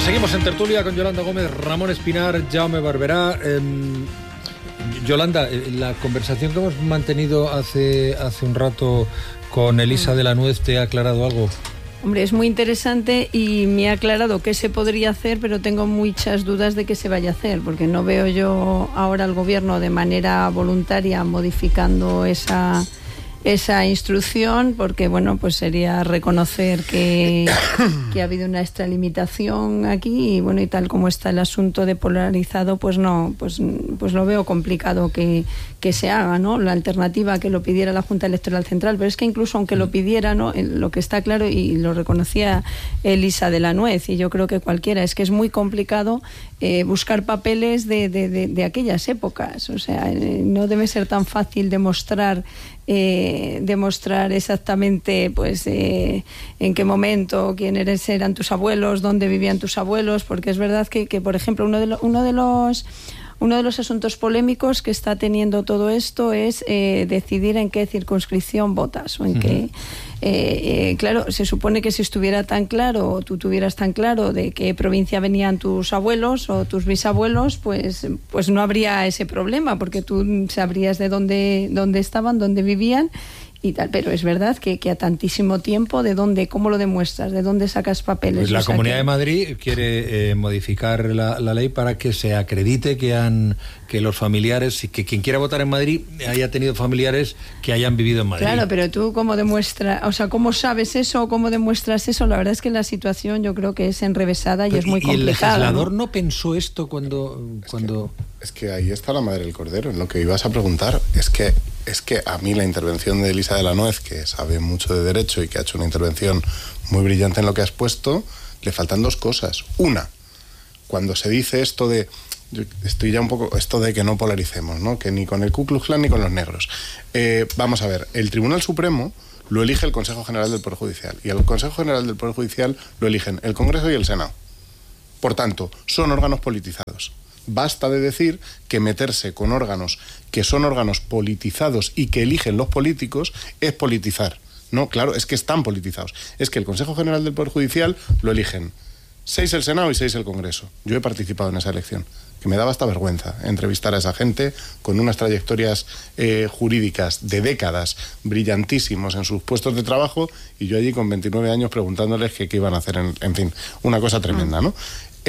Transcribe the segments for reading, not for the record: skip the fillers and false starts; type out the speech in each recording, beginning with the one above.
Seguimos en tertulia con Yolanda Gómez, Ramón Espinar, Jaume Barberá. Yolanda, la conversación que hemos mantenido hace un rato con Elisa de la Nuez, ¿te ha aclarado algo? Hombre, es muy interesante y me ha aclarado qué se podría hacer, pero tengo muchas dudas de qué se vaya a hacer, porque no veo yo ahora al gobierno de manera voluntaria modificando esa instrucción, porque bueno, pues sería reconocer que ha habido una extralimitación aquí y bueno, y tal como está el asunto de polarizado, pues no, pues lo veo complicado que se haga, ¿no? La alternativa que lo pidiera la Junta Electoral Central, pero es que incluso aunque lo pidiera, ¿no? Lo que está claro, y lo reconocía Elisa de la Nuez, y yo creo que cualquiera, es que es muy complicado buscar papeles de aquellas épocas, o sea, no debe ser tan fácil demostrar exactamente pues en qué momento, quiénes eran tus abuelos, dónde vivían tus abuelos, porque es verdad que por ejemplo uno de los asuntos polémicos que está teniendo todo esto es decidir en qué circunscripción votas o en qué. Claro, se supone que si estuviera tan claro, o tú tuvieras tan claro de qué provincia venían tus abuelos o tus bisabuelos, pues no habría ese problema, porque tú sabrías de dónde estaban, dónde vivían y tal, pero es verdad que a tantísimo tiempo, ¿cómo lo demuestras? ¿De dónde sacas papeles? Pues la Comunidad de Madrid quiere modificar la ley para que se acredite que los familiares, que quien quiera votar en Madrid haya tenido familiares que hayan vivido en Madrid. Claro, pero tú cómo demuestras, o sea, ¿cómo sabes eso o cómo demuestras eso? La verdad es que la situación yo creo que es enrevesada y es muy complicada. ¿Y el legislador no pensó esto cuando...? Es que ahí está la madre del cordero. En lo que ibas a preguntar es que a mí la intervención de Elisa de la Nuez, que sabe mucho de derecho y que ha hecho una intervención muy brillante en lo que has puesto, le faltan dos cosas. Una, cuando se dice esto de... Yo estoy ya un poco... Esto de que no polaricemos, ¿no? Que ni con el Ku Klux Klan ni con los negros. Vamos a ver, el Tribunal Supremo lo elige el Consejo General del Poder Judicial. Y el Consejo General del Poder Judicial lo eligen el Congreso y el Senado. Por tanto, son órganos politizados. Basta de decir que meterse con órganos que son órganos politizados y que eligen los políticos es politizar. No, claro, es que están politizados. Es que el Consejo General del Poder Judicial lo eligen 6 el Senado y 6 el Congreso. Yo he participado en esa elección, que me daba hasta vergüenza entrevistar a esa gente con unas trayectorias jurídicas de décadas, brillantísimos en sus puestos de trabajo, y yo allí con 29 años preguntándoles qué iban a hacer, en fin, una cosa tremenda, ¿no?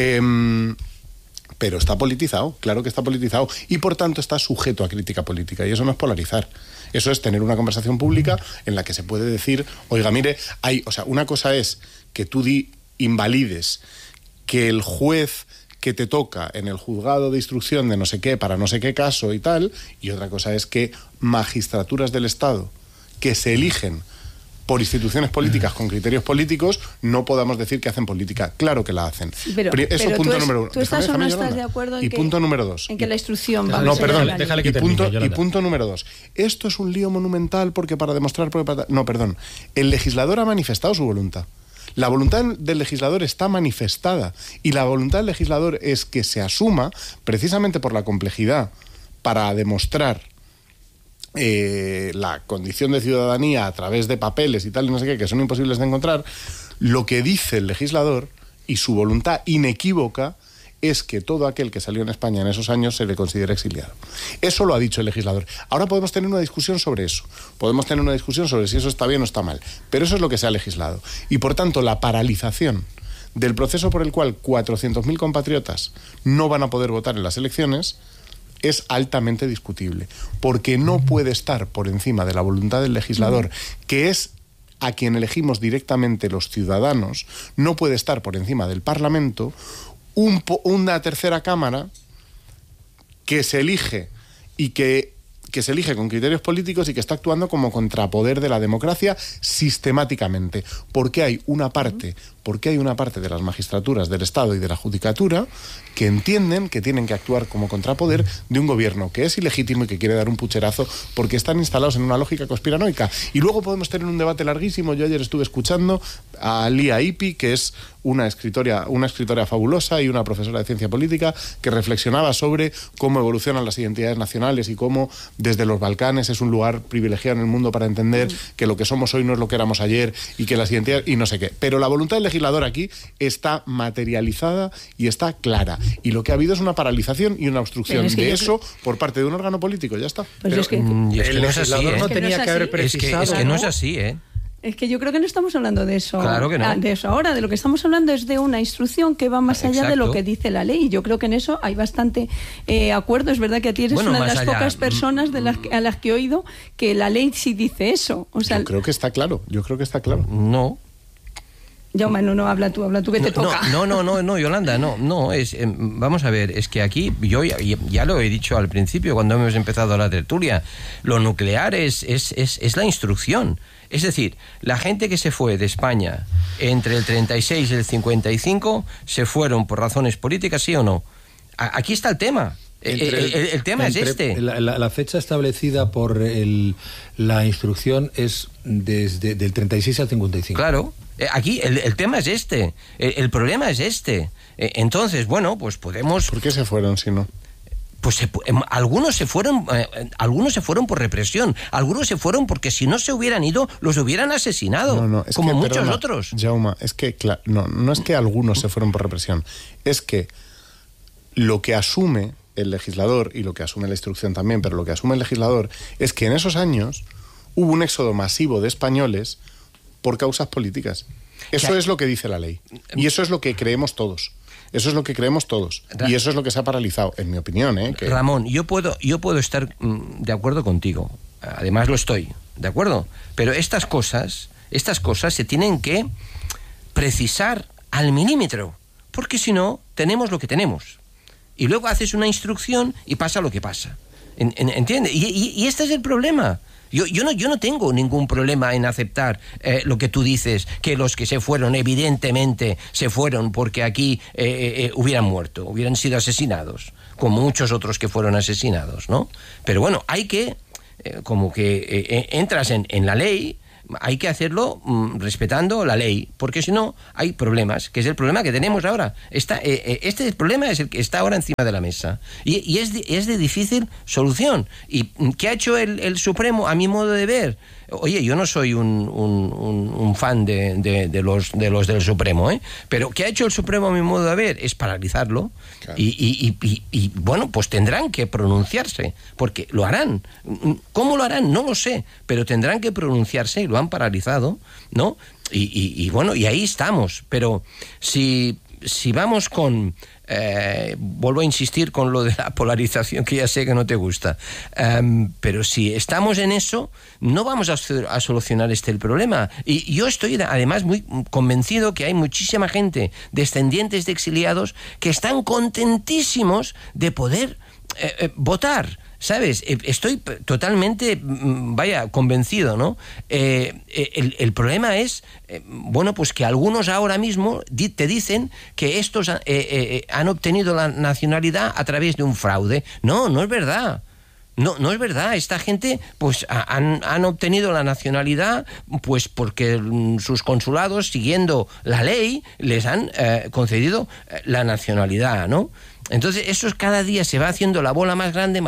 Pero está politizado, claro que está politizado, y por tanto está sujeto a crítica política, y eso no es polarizar. Eso es tener una conversación pública en la que se puede decir, oiga, mire, una cosa es que tú invalides que el juez que te toca en el juzgado de instrucción de no sé qué, para no sé qué caso y tal, y otra cosa es que magistraturas del Estado que se eligen por instituciones políticas con criterios políticos no podamos decir que hacen política. Claro que la hacen. Sí, pero punto número uno. ¿Tú estás o no estás de acuerdo en punto número dos. En que la instrucción va a ser déjale que termine, y punto número dos. Esto es un lío monumental porque para demostrar... No, perdón. El legislador ha manifestado su voluntad. La voluntad del legislador está manifestada y la voluntad del legislador es que se asuma, precisamente por la complejidad, para demostrar la condición de ciudadanía a través de papeles y tal, y no sé qué, que son imposibles de encontrar. Lo que dice el legislador y su voluntad inequívoca es que todo aquel que salió en España en esos años se le considera exiliado. Eso lo ha dicho el legislador. Ahora podemos tener una discusión sobre eso. Podemos tener una discusión sobre si eso está bien o está mal. Pero eso es lo que se ha legislado. Y por tanto, la paralización del proceso por el cual 400.000 compatriotas no van a poder votar en las elecciones es altamente discutible. Porque no puede estar por encima de la voluntad del legislador, que es a quien elegimos directamente los ciudadanos, no puede estar por encima del Parlamento una tercera cámara que se elige y que se elige con criterios políticos y que está actuando como contrapoder de la democracia sistemáticamente, porque hay una parte de las magistraturas del Estado y de la Judicatura que entienden que tienen que actuar como contrapoder de un gobierno que es ilegítimo y que quiere dar un pucherazo porque están instalados en una lógica conspiranoica. Y luego podemos tener un debate larguísimo. Yo ayer estuve escuchando a Lía Ipi, que es una escritora fabulosa y una profesora de ciencia política, que reflexionaba sobre cómo evolucionan las identidades nacionales y cómo desde los Balcanes es un lugar privilegiado en el mundo para entender que lo que somos hoy no es lo que éramos ayer y que las identidades y no sé qué. Pero la voluntad del legislador aquí está materializada y está clara. Y lo que ha habido es una paralización y una obstrucción de eso por parte de un órgano político. Ya está. Pues Pero es que el legislador no tenía que haber precisado. Es que no es así, ¿eh? Es que yo creo que no estamos hablando de eso. Claro que no. De eso ahora. De lo que estamos hablando es de una instrucción que va más allá de lo que dice la ley. Y yo creo que en eso hay bastante acuerdo. Es verdad que a ti eres una de las pocas personas a las que he oído que la ley sí dice eso. O sea, yo creo que está claro. No. Jaume, no, habla tú que te toca. No, Yolanda, no, vamos a ver, es que aquí, yo ya lo he dicho al principio cuando hemos empezado la tertulia, lo nuclear es la instrucción. Es decir, la gente que se fue de España entre el 36 y el 55 se fueron por razones políticas, ¿sí o no? Aquí está el tema. El tema es este. La fecha establecida por la instrucción es desde del 36 al 55. Claro. Aquí el tema es este. El problema es este. Entonces, bueno, pues podemos... ¿Por qué se fueron si no? Pues algunos se fueron por represión, algunos se fueron porque si no se hubieran ido los hubieran asesinado, como muchos otros. Jaume, es que no es que algunos se fueron por represión, es que lo que asume el legislador y lo que asume la instrucción también, pero lo que asume el legislador es que en esos años hubo un éxodo masivo de españoles por causas políticas. Eso es lo que dice la ley y eso es lo que creemos todos. Eso es lo que creemos todos. Y eso es lo que se ha paralizado, en mi opinión. Ramón, yo puedo estar de acuerdo contigo. Además lo estoy, ¿de acuerdo? Pero estas cosas se tienen que precisar al milímetro. Porque si no, tenemos lo que tenemos. Y luego haces una instrucción y pasa lo que pasa. ¿Entiendes? Y este es el problema. Yo no tengo ningún problema en aceptar lo que tú dices, que los que se fueron evidentemente se fueron porque aquí hubieran muerto, hubieran sido asesinados, como muchos otros que fueron asesinados, ¿no? Pero bueno, hay que, entras en la ley, hay que hacerlo respetando la ley, porque si no hay problemas, que es el problema que tenemos ahora. Este problema es el que está ahora encima de la mesa y es de difícil solución. ¿Y qué ha hecho el Supremo, a mi modo de ver? Oye, yo no soy un fan de los del Supremo, pero ¿qué ha hecho el Supremo, a mi modo de ver? Es paralizarlo. Claro. Y bueno, pues tendrán que pronunciarse, porque lo harán. ¿Cómo lo harán? No lo sé, pero tendrán que pronunciarse y lo han paralizado, ¿no? Y bueno, y ahí estamos. Pero si vamos con... vuelvo a insistir con lo de la polarización, que ya sé que no te gusta, pero si estamos en eso, no vamos a solucionar el problema. Y yo estoy además muy convencido que hay muchísima gente, descendientes de exiliados, que están contentísimos de poder votar. ¿Sabes? Estoy totalmente, convencido, ¿no? El problema es, bueno, pues que algunos ahora mismo te dicen que estos han obtenido la nacionalidad a través de un fraude. No es verdad. No es verdad. Esta gente pues han obtenido la nacionalidad pues porque sus consulados, siguiendo la ley, les han concedido la nacionalidad, ¿no? Entonces eso cada día se va haciendo la bola más grande,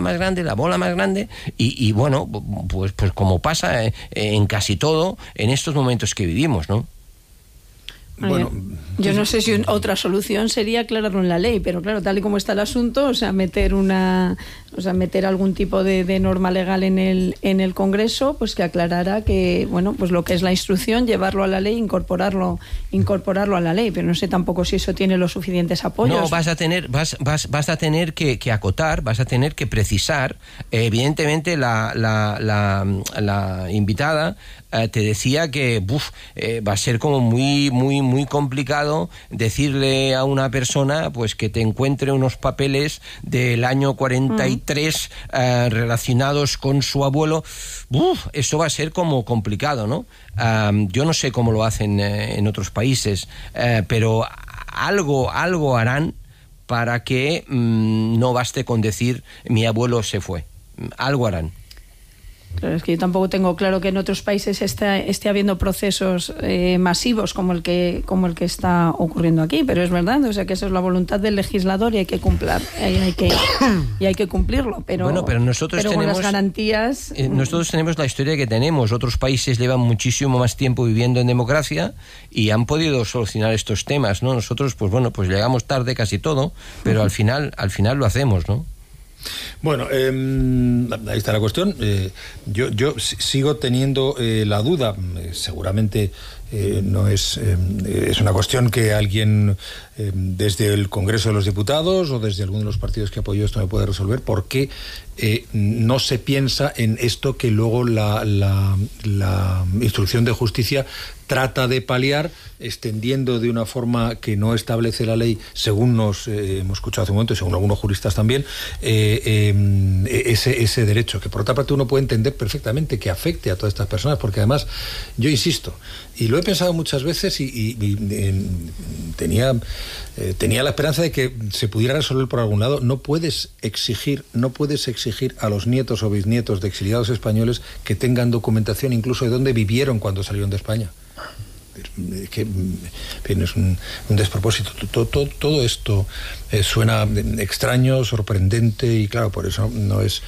y bueno, pues como pasa en casi todo en estos momentos que vivimos, ¿no? Bueno, yo no sé si otra solución sería aclararlo en la ley, pero claro, tal y como está el asunto, o sea, meter algún tipo de norma legal en el Congreso, pues que aclarara que, bueno, pues lo que es la instrucción, llevarlo a la ley, incorporarlo a la ley, pero no sé tampoco si eso tiene los suficientes apoyos. No, vas a tener que acotar, vas a tener que precisar. Evidentemente la invitada te decía que va a ser como muy complicado decirle a una persona pues que te encuentre unos papeles del año 43 relacionados con su abuelo. Eso va a ser como complicado, ¿no? Yo no sé cómo lo hacen en otros países, pero algo harán para que no baste con decir mi abuelo se fue. Algo harán. Claro, es que yo tampoco tengo claro que en otros países esté habiendo procesos masivos como el que está ocurriendo aquí, pero es verdad, o sea que eso es la voluntad del legislador y hay que cumplir, hay que cumplirlo, pero bueno, pero nosotros pero tenemos con las garantías. Nosotros tenemos la historia que tenemos. Otros países llevan muchísimo más tiempo viviendo en democracia y han podido solucionar estos temas, ¿no? Nosotros, pues bueno, pues llegamos tarde casi todo, pero al final lo hacemos, ¿no? Bueno, ahí está la cuestión. Yo sigo teniendo la duda. Seguramente no es una cuestión que alguien desde el Congreso de los Diputados o desde alguno de los partidos que apoyó esto me puede resolver. ¿Por qué no se piensa en esto que luego la instrucción de justicia trata de paliar, extendiendo de una forma que no establece la ley, según nos hemos escuchado hace un momento y según algunos juristas también, ese derecho, que por otra parte uno puede entender perfectamente que afecte a todas estas personas, porque además, yo insisto, y lo he pensado muchas veces y tenía la esperanza de que se pudiera resolver por algún lado. No puedes exigir a los nietos o bisnietos de exiliados españoles que tengan documentación incluso de dónde vivieron cuando salieron de España. Que es un despropósito. Todo esto suena extraño, sorprendente, y claro, por eso no es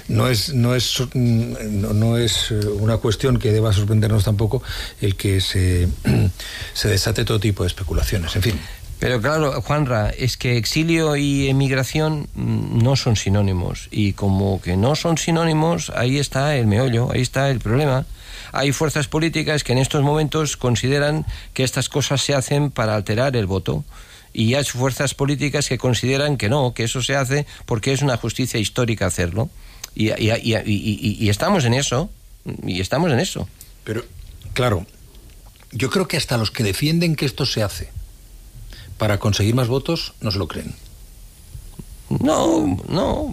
una cuestión que deba sorprendernos tampoco el que se desate todo tipo de especulaciones, en fin. Pero claro, Juanra, es que exilio y emigración no son sinónimos, y como que no son sinónimos, ahí está el meollo, ahí está el problema. Hay fuerzas políticas que en estos momentos consideran que estas cosas se hacen para alterar el voto, y hay fuerzas políticas que consideran que no, que eso se hace porque es una justicia histórica hacerlo, y estamos en eso, Pero, claro, yo creo que hasta los que defienden que esto se hace para conseguir más votos no se lo creen. No.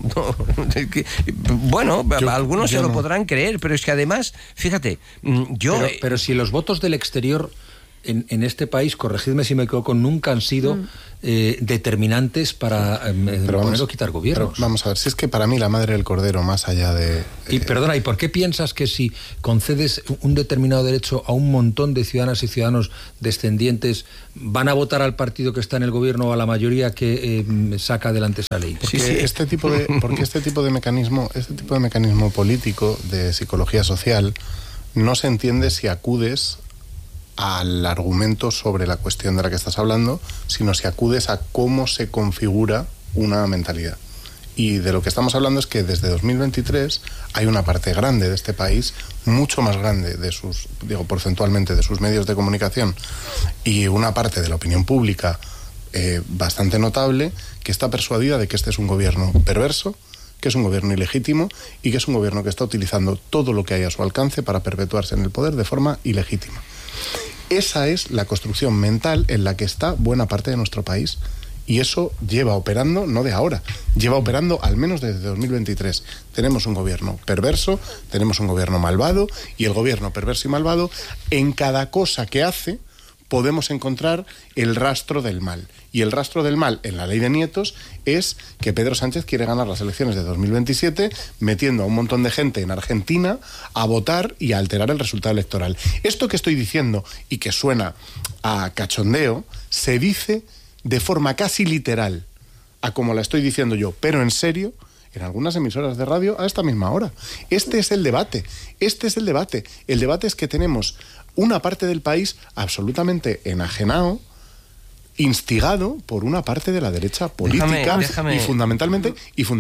Bueno, algunos se lo podrán creer, pero es que además, fíjate, Pero si los votos del exterior en este país, corregidme si me equivoco, nunca han sido determinantes para poner o quitar gobiernos. Pero vamos a ver, si es que para mí la madre del cordero, más allá de... Y perdona, ¿y por qué piensas que si concedes un determinado derecho a un montón de ciudadanas y ciudadanos descendientes, van a votar al partido que está en el gobierno o a la mayoría que saca adelante esa ley? Porque este tipo de mecanismo político de psicología social no se entiende si acudes al argumento sobre la cuestión de la que estás hablando, sino si acudes a cómo se configura una mentalidad. Y de lo que estamos hablando es que desde 2023 hay una parte grande de este país, mucho más grande porcentualmente de sus medios de comunicación, y una parte de la opinión pública bastante notable, que está persuadida de que este es un gobierno perverso, que es un gobierno ilegítimo y que es un gobierno que está utilizando todo lo que hay a su alcance para perpetuarse en el poder de forma ilegítima. Esa es la construcción mental en la que está buena parte de nuestro país, y eso lleva operando, no de ahora, lleva operando al menos desde 2023. Tenemos un gobierno perverso, tenemos un gobierno malvado, y el gobierno perverso y malvado, en cada cosa que hace podemos encontrar el rastro del mal. Y el rastro del mal en la ley de nietos es que Pedro Sánchez quiere ganar las elecciones de 2027 metiendo a un montón de gente en Argentina a votar y a alterar el resultado electoral. Esto que estoy diciendo, y que suena a cachondeo, se dice de forma casi literal a como la estoy diciendo yo, pero en serio, en algunas emisoras de radio a esta misma hora. Este es el debate. El debate es que tenemos una parte del país absolutamente enajenado, instigado por una parte de la derecha política, déjame. y fundamentalmente,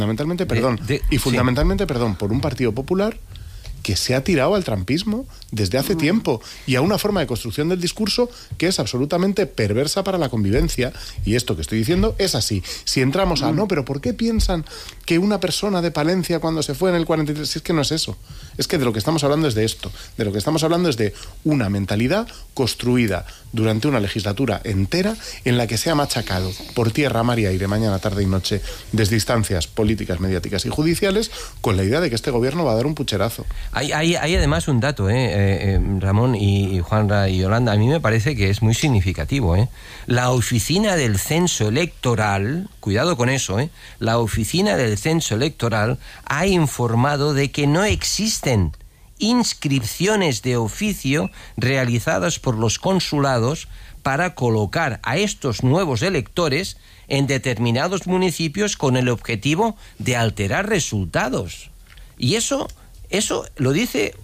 por un Partido Popular que se ha tirado al trampismo desde hace tiempo y a una forma de construcción del discurso que es absolutamente perversa para la convivencia. Y esto que estoy diciendo es así. Si entramos a no, pero ¿por qué piensan que una persona de Palencia cuando se fue en el 43? Si es que no es eso. Es que de lo que estamos hablando es de esto. De lo que estamos hablando es de una mentalidad construida durante una legislatura entera en la que se ha machacado por tierra, mar y aire, mañana, tarde y noche, desde instancias políticas, mediáticas y judiciales, con la idea de que este gobierno va a dar un pucherazo. Hay además un dato, Ramón y Juanra y Yolanda, a mí me parece que es muy significativo. La oficina del censo electoral, cuidado con eso, la oficina del censo electoral ha informado de que no existen inscripciones de oficio realizadas por los consulados para colocar a estos nuevos electores en determinados municipios con el objetivo de alterar resultados. Y eso lo dice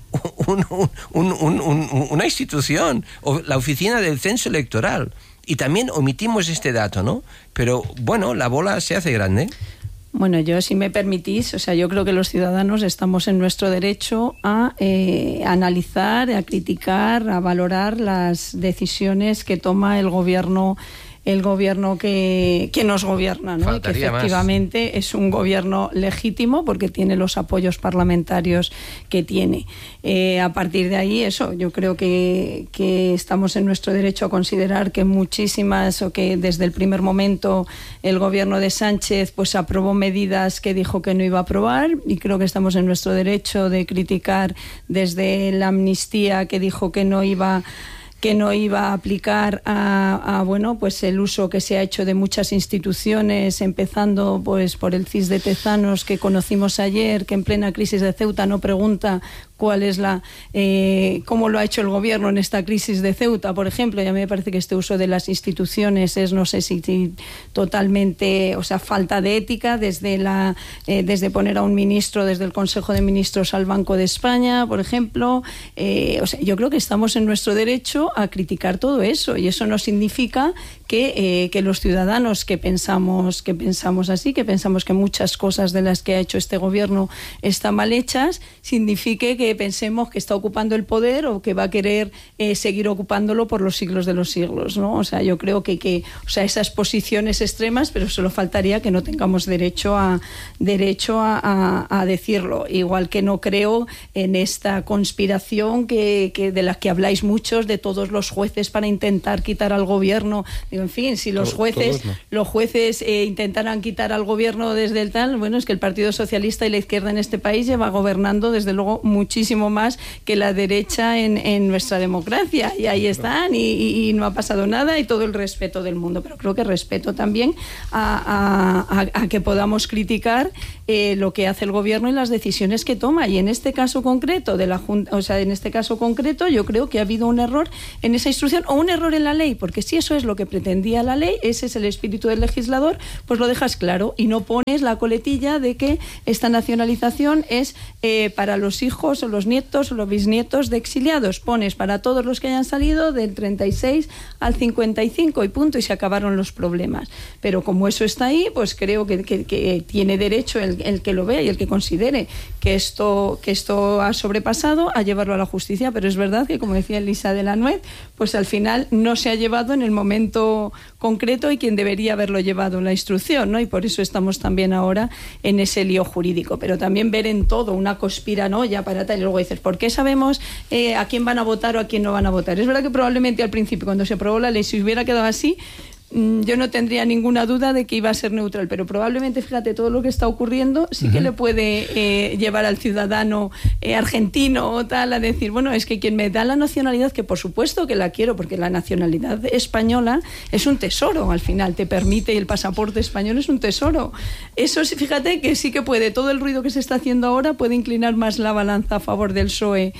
una institución, la Oficina del Censo Electoral. Y también omitimos este dato, ¿no? Pero bueno, la bola se hace grande. Bueno, yo, si me permitís, yo creo que los ciudadanos estamos en nuestro derecho a analizar, a criticar, a valorar las decisiones que toma el gobierno que nos gobierna, ¿no? Y que efectivamente es un gobierno legítimo porque tiene los apoyos parlamentarios que tiene. A partir de ahí, yo creo que estamos en nuestro derecho a considerar que que desde el primer momento el gobierno de Sánchez pues aprobó medidas que dijo que no iba a aprobar, y creo que estamos en nuestro derecho de criticar desde la amnistía que dijo que no iba a aplicar a el uso que se ha hecho de muchas instituciones, empezando pues por el CIS de Tezanos que conocimos ayer, que en plena crisis de Ceuta no pregunta cuál es cómo lo ha hecho el gobierno en esta crisis de Ceuta, por ejemplo. Y a mí me parece que este uso de las instituciones es, no sé si totalmente, falta de ética, desde poner a un ministro desde el Consejo de Ministros al Banco de España, por ejemplo. Yo creo que estamos en nuestro derecho a criticar todo eso, y eso no significa que los ciudadanos que pensamos así, que pensamos que muchas cosas de las que ha hecho este gobierno están mal hechas, signifique que pensemos que está ocupando el poder o que va a querer seguir ocupándolo por los siglos de los siglos, ¿no? Yo creo que esas posiciones extremas, pero solo faltaría que no tengamos derecho a decirlo. Igual que no creo en esta conspiración que de la que habláis muchos, de todos los jueces para intentar quitar al gobierno. Digo, en fin, si los jueces intentaran quitar al gobierno desde el tal, es que el Partido Socialista y la izquierda en este país lleva gobernando desde luego muchísimo más que la derecha en nuestra democracia, y ahí están y no ha pasado nada, y todo el respeto del mundo, pero creo que respeto también a que podamos criticar lo que hace el gobierno y las decisiones que toma. Y en este caso concreto de la Junta, yo creo que ha habido un error en esa instrucción o un error en la ley, porque si eso es lo que pretendía la ley, ese es el espíritu del legislador, pues lo dejas claro y no pones la coletilla de que esta nacionalización es para los hijos o los nietos o los bisnietos de exiliados. Pones para todos los que hayan salido del 36 al 55 y punto, y se acabaron los problemas. Pero como eso está ahí, pues creo que tiene derecho el que lo vea y el que considere que esto ha sobrepasado a llevarlo a la justicia. Pero es verdad que, como decía Elisa de la Nuez, pues al final no se ha llevado en el momento concreto y quien debería haberlo llevado la instrucción, ¿no? Y por eso estamos también ahora en ese lío jurídico. Pero también ver en todo una conspiranoia para tal, y luego dices, ¿por qué sabemos a quién van a votar o a quién no van a votar? Es verdad que probablemente al principio, cuando se aprobó la ley, si hubiera quedado así, yo no tendría ninguna duda de que iba a ser neutral, pero probablemente, fíjate, todo lo que está ocurriendo sí que le puede llevar al ciudadano argentino o tal a decir, es que quien me da la nacionalidad, que por supuesto que la quiero, porque la nacionalidad española es un tesoro, al final te permite, y el pasaporte español es un tesoro. Eso, fíjate que sí que puede, todo el ruido que se está haciendo ahora puede inclinar más la balanza a favor del PSOE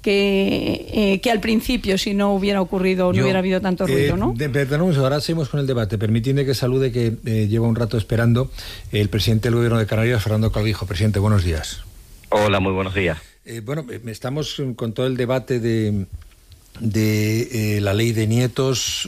que al principio, si no hubiera ocurrido, no hubiera habido tanto ruido, ¿no? Perdonamos, ahora seguimos con el debate. Permitidme que salude, que lleva un rato esperando, el presidente del Gobierno de Canarias, Fernando Calvijo. Presidente, buenos días. Hola, muy buenos días. Estamos con todo el debate de la ley de nietos,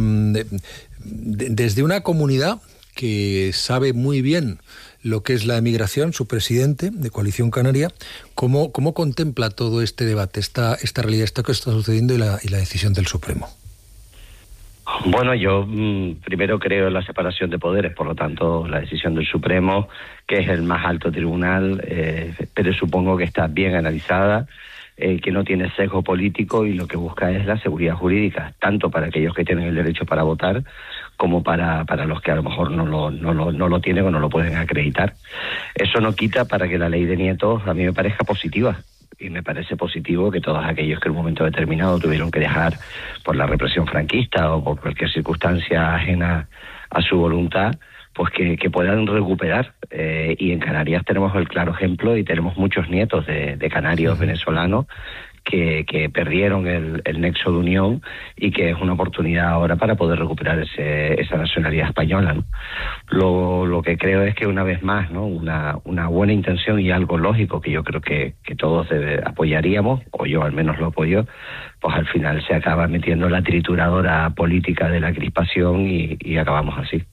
desde una comunidad que sabe muy bien lo que es la emigración. Su presidente de Coalición Canaria, ¿cómo contempla todo este debate, esta realidad, esto que está sucediendo y la decisión del Supremo? Bueno, yo primero creo en la separación de poderes, por lo tanto la decisión del Supremo, que es el más alto tribunal, pero supongo que está bien analizada, que no tiene sesgo político y lo que busca es la seguridad jurídica, tanto para aquellos que tienen el derecho para votar como para los que a lo mejor no lo tienen o no lo pueden acreditar. Eso no quita para que la ley de nietos a mí me parezca positiva. Y me parece positivo que todos aquellos que en un momento determinado tuvieron que dejar por la represión franquista o por cualquier circunstancia ajena a su voluntad, pues que puedan recuperar. Y en Canarias tenemos el claro ejemplo y tenemos muchos nietos de canarios venezolanos que perdieron el nexo de unión y que es una oportunidad ahora para poder recuperar esa nacionalidad española, ¿no? Lo que creo es que una vez más, ¿no? Una buena intención y algo lógico que yo creo que todos apoyaríamos, o yo al menos lo apoyo, pues al final se acaba metiendo la trituradora política de la crispación y acabamos así.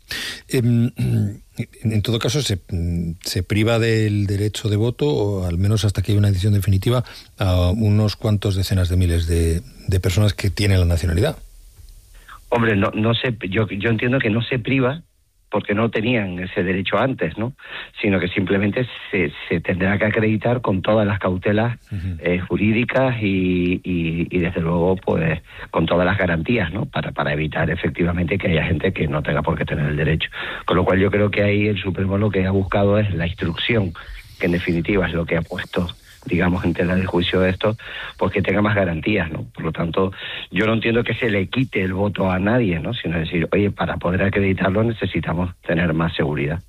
En todo caso, se priva del derecho de voto, o al menos hasta que haya una decisión definitiva, a unos cuantos decenas de miles de personas que tienen la nacionalidad. Hombre, no sé, yo entiendo que no se priva porque no tenían ese derecho antes, ¿no? Sino que simplemente se tendrá que acreditar con todas las cautelas jurídicas y desde luego pues con todas las garantías, ¿no? Para evitar efectivamente que haya gente que no tenga por qué tener el derecho. Con lo cual yo creo que ahí el Supremo lo que ha buscado es la instrucción, que en definitiva es lo que ha puesto, digamos, en tela de juicio de esto, pues que tenga más garantías, ¿no? Por lo tanto, yo no entiendo que se le quite el voto a nadie, ¿no? Sino decir, oye, para poder acreditarlo necesitamos tener más seguridad.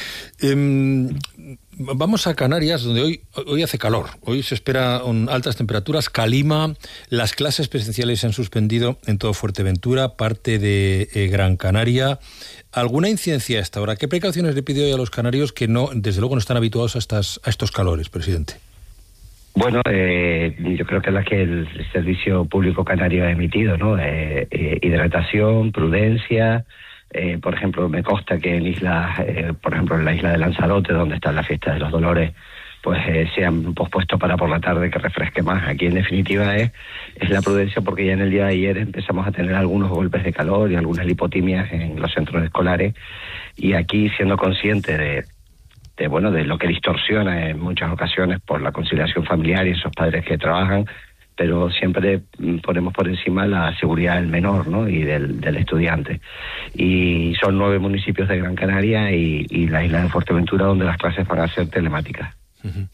Vamos a Canarias, donde hoy hace calor. Hoy se esperan altas temperaturas. Calima, las clases presenciales se han suspendido en todo Fuerteventura, parte de Gran Canaria. ¿Alguna incidencia a esta hora? ¿Qué precauciones le pide hoy a los canarios que no, desde luego, no están habituados a estos calores, presidente? Bueno, yo creo que es la que el Servicio Público Canario ha emitido, ¿no? Hidratación, prudencia. Por ejemplo, me consta que en islas, por ejemplo, en la isla de Lanzarote, donde está la fiesta de los Dolores, pues se han pospuesto para por la tarde que refresque más. Aquí, en definitiva, es la prudencia, porque ya en el día de ayer empezamos a tener algunos golpes de calor y algunas lipotimias en los centros escolares. Y aquí, siendo consciente de lo que distorsiona en muchas ocasiones por la conciliación familiar y esos padres que trabajan, pero siempre ponemos por encima la seguridad del menor, ¿no? Y del estudiante. Y son 9 municipios de Gran Canaria y la isla de Fuerteventura donde las clases van a ser telemáticas. Uh-huh.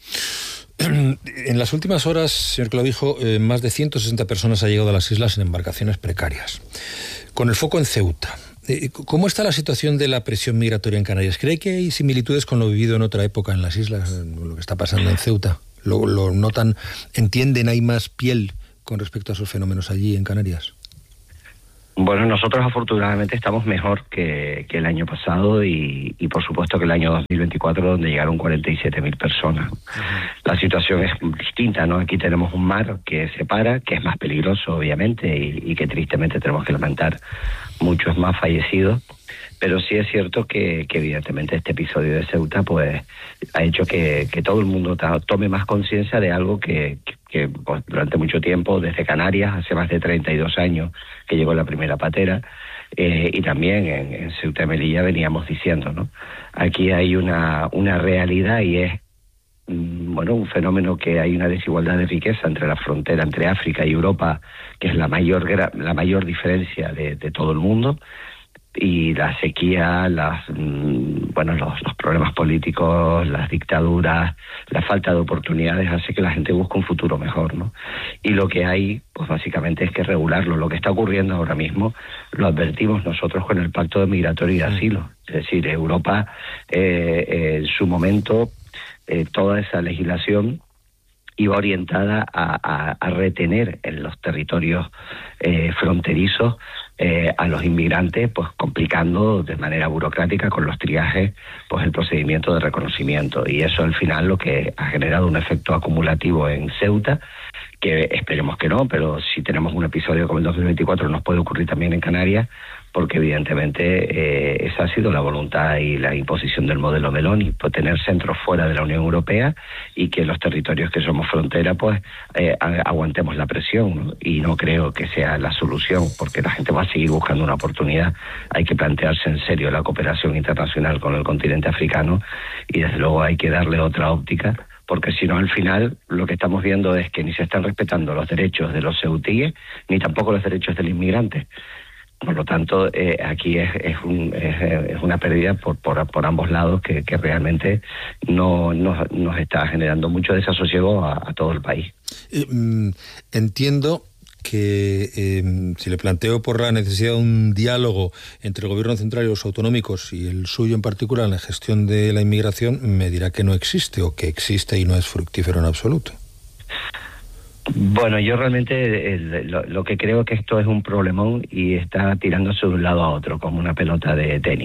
En las últimas horas, señor Clavijo, más de 160 personas han llegado a las islas en embarcaciones precarias, con el foco en Ceuta. ¿Cómo está la situación de la presión migratoria en Canarias? ¿Cree que hay similitudes con lo vivido en otra época en las islas, lo que está pasando en Ceuta? ¿Lo notan, entienden, hay más piel con respecto a esos fenómenos allí en Canarias? Bueno, nosotros afortunadamente estamos mejor que el año pasado y por supuesto que el año 2024, donde llegaron 47.000 personas. La situación es distinta, ¿no? Aquí tenemos un mar que separa, que es más peligroso obviamente y que tristemente tenemos que lamentar muchos más fallecidos, pero sí es cierto que evidentemente este episodio de Ceuta pues ha hecho que todo el mundo tome más conciencia de algo que pues, durante mucho tiempo, desde Canarias, hace más de 32 años que llegó la primera patera, y también en Ceuta y Melilla veníamos diciendo, ¿no? Aquí hay una realidad y es un fenómeno que hay una desigualdad de riqueza entre la frontera entre África y Europa, que es la mayor diferencia de todo el mundo, y la sequía, los problemas políticos, las dictaduras, la falta de oportunidades hace que la gente busque un futuro mejor, ¿no? Y lo que hay, pues básicamente es que regularlo. Lo que está ocurriendo ahora mismo lo advertimos nosotros con el Pacto Migratorio y de Asilo. Es decir, Europa, en su momento, toda esa legislación iba orientada a retener en los territorios fronterizos a los inmigrantes, pues complicando de manera burocrática con los triajes pues el procedimiento de reconocimiento, y eso al final lo que ha generado un efecto acumulativo en Ceuta, que esperemos que no, pero si tenemos un episodio como el 2024 nos puede ocurrir también en Canarias, porque evidentemente esa ha sido la voluntad y la imposición del modelo Meloni, por tener centros fuera de la Unión Europea y que los territorios que somos frontera pues aguantemos la presión, ¿no? Y no creo que sea la solución, porque la gente va a seguir buscando una oportunidad. Hay que plantearse en serio la cooperación internacional con el continente africano y desde luego hay que darle otra óptica, porque si no al final lo que estamos viendo es que ni se están respetando los derechos de los ceutíes ni tampoco los derechos del inmigrante. Por lo tanto, aquí es una pérdida por ambos lados que realmente nos está generando mucho desasosiego a todo el país. Entiendo que si le planteo por la necesidad de un diálogo entre el gobierno central y los autonómicos y el suyo en particular en la gestión de la inmigración, me dirá que no existe o que existe y no es fructífero en absoluto. Bueno, yo realmente lo que creo que esto es un problemón y está tirándose de un lado a otro como una pelota de tenis.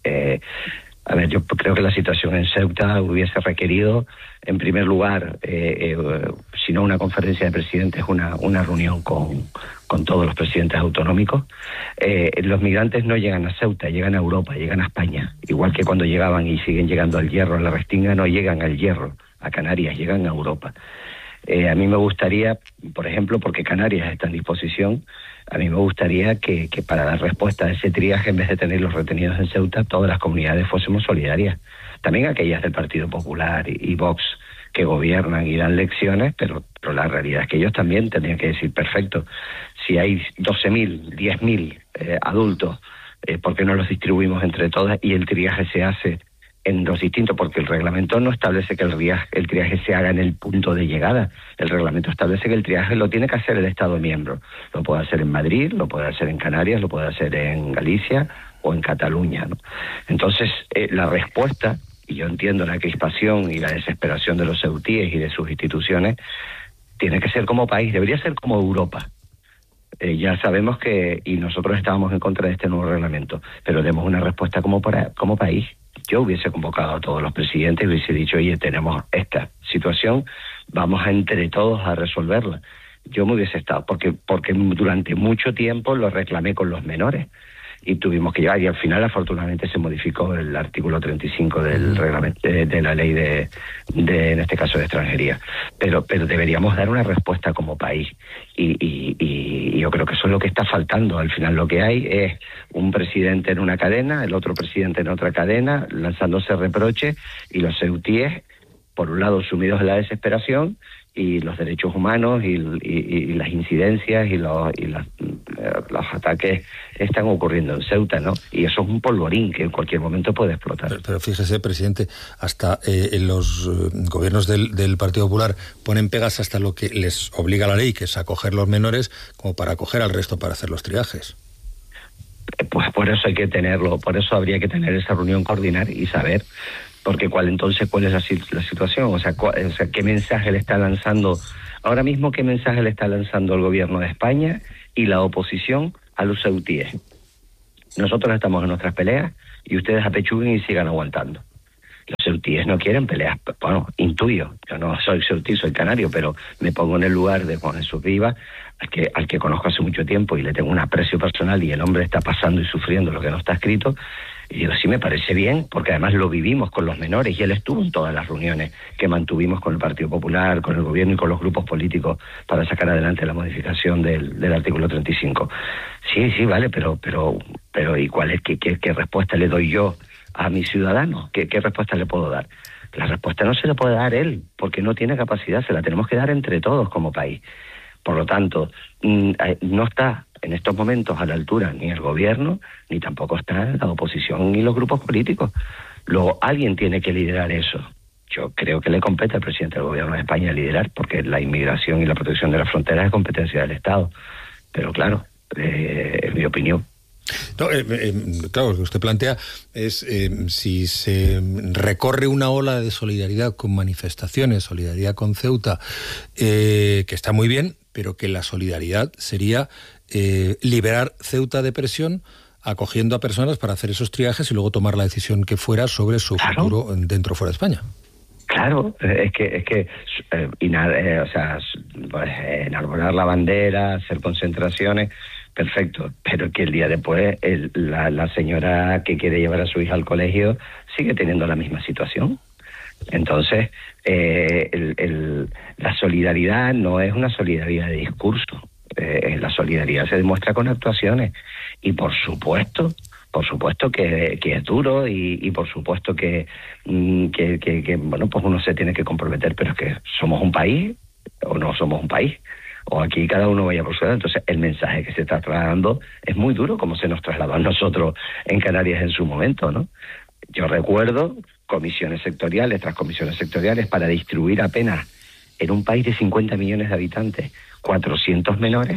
A ver, yo creo que la situación en Ceuta hubiese requerido, en primer lugar, si no una conferencia de presidentes, una reunión con todos los presidentes autonómicos. Los migrantes no llegan a Ceuta, llegan a Europa, llegan a España. Igual que cuando llegaban y siguen llegando al Hierro, a la Restinga, no llegan al Hierro, a Canarias, llegan a Europa. A mí me gustaría, por ejemplo, porque Canarias está en disposición, a mí me gustaría que para dar respuesta a ese triaje, en vez de tenerlos retenidos en Ceuta, todas las comunidades fuésemos solidarias. También aquellas del Partido Popular y Vox que gobiernan y dan lecciones, pero la realidad es que ellos también tendrían que decir, perfecto, si hay 12.000, 10.000 adultos, ¿por qué no los distribuimos entre todas y el triaje se hace en los distintos? Porque el reglamento no establece que el triaje se haga en el punto de llegada. El reglamento establece que el triaje lo tiene que hacer el Estado miembro. Lo puede hacer en Madrid, lo puede hacer en Canarias, lo puede hacer en Galicia o en Cataluña, ¿no? Entonces, la respuesta, y yo entiendo la crispación y la desesperación de los ceutíes y de sus instituciones, tiene que ser como país, debería ser como Europa. Ya sabemos que, y nosotros estábamos en contra de este nuevo reglamento, pero demos una respuesta como país. Yo hubiese convocado a todos los presidentes y hubiese dicho, oye, tenemos esta situación, vamos entre todos a resolverla. Yo me hubiese estado, porque durante mucho tiempo lo reclamé con los menores y tuvimos que llegar, y al final afortunadamente se modificó el artículo 35 del reglamento de la ley de en este caso de extranjería, pero deberíamos dar una respuesta como país y yo creo que eso es lo que está faltando. Al final lo que hay es un presidente en una cadena, el otro presidente en otra cadena, lanzándose reproches, y los ceutíes por un lado sumidos en la desesperación, y los derechos humanos y las incidencias y los ataques están ocurriendo en Ceuta, ¿no? Y eso es un polvorín que en cualquier momento puede explotar. Pero fíjese, presidente, hasta los gobiernos del Partido Popular ponen pegas hasta lo que les obliga la ley, que es acoger los menores, como para acoger al resto para hacer los triajes. Pues por eso hay que tenerlo, por eso habría que tener esa reunión, coordinar y saber. Porque ¿cuál es la situación? O sea, ¿qué mensaje le está lanzando ahora mismo? ¿Qué mensaje le está lanzando el gobierno de España y la oposición a los ceutíes? Nosotros estamos en nuestras peleas y ustedes apechuguen y sigan aguantando. Los ceutíes no quieren peleas. Bueno, intuyo, yo no soy ceutí, soy canario, pero me pongo en el lugar de Juan Jesús Rivas, al que conozco hace mucho tiempo y le tengo un aprecio personal, y el hombre está pasando y sufriendo lo que no está escrito. Y digo, sí, me parece bien, porque además lo vivimos con los menores, y él estuvo en todas las reuniones que mantuvimos con el Partido Popular, con el gobierno y con los grupos políticos para sacar adelante la modificación del artículo 35. Sí, vale, pero ¿y cuál es? ¿Qué respuesta le doy yo a mis ciudadanos? ¿Qué respuesta le puedo dar? La respuesta no se la puede dar él, porque no tiene capacidad, se la tenemos que dar entre todos como país. Por lo tanto, no está en estos momentos a la altura ni el gobierno, ni tampoco está la oposición ni los grupos políticos. Luego alguien tiene que liderar eso. Yo creo que le compete al presidente del gobierno de España liderar, porque la inmigración y la protección de las fronteras es competencia del Estado. Pero claro, es mi opinión. No, claro, lo que usted plantea es si se recorre una ola de solidaridad con manifestaciones, solidaridad con Ceuta, que está muy bien, pero que la solidaridad sería liberar Ceuta de presión, acogiendo a personas para hacer esos triajes y luego tomar la decisión que fuera sobre su futuro dentro o fuera de España. Claro, es que enarbolar la bandera, hacer concentraciones, perfecto, pero que el día después la señora que quiere llevar a su hija al colegio sigue teniendo la misma situación. Entonces, la solidaridad no es una solidaridad de discurso. La solidaridad se demuestra con actuaciones, y por supuesto que es duro, y por supuesto que bueno, pues uno se tiene que comprometer, pero es que somos un país o no somos un país, o aquí cada uno vaya por su lado. Entonces el mensaje que se está trasladando es muy duro, como se nos trasladó a nosotros en Canarias en su momento, ¿no? Yo recuerdo comisiones sectoriales tras comisiones sectoriales para distribuir apenas en un país de 50 millones de habitantes 400 menores,